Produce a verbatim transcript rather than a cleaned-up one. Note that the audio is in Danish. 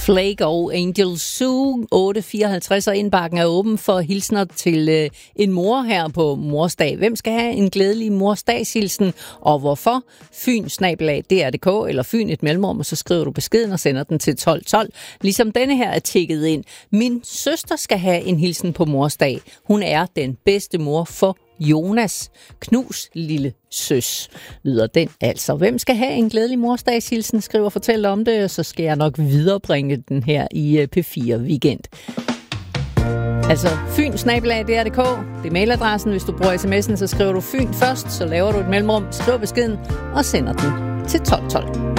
Flake og Angel Sue, otte fireoghalvtreds, og indbakken er åben for hilsner til øh, en mor her på morsdag. Hvem skal have en glædelig morsdagshilsen, og hvorfor? Fyn snabelag D R punktum d k eller Fyn et mellemrum, og så skriver du beskeden og sender den til tolv tolv. Ligesom denne her er tikket ind. Min søster skal have en hilsen på morsdag. Hun er den bedste mor for Jonas. Knus lille søs, lyder den altså. Hvem skal have en glædelig morsdagshilsen? Skriv og fortæl om det, og så skal jeg nok viderebringe den her i P fire Weekend. Altså Fyn snabelag D R punktum d k. Det er mailadressen. Hvis du bruger sms'en, så skriver du Fyn først, så laver du et mellemrum, skriver beskeden og sender den til tolv tolv.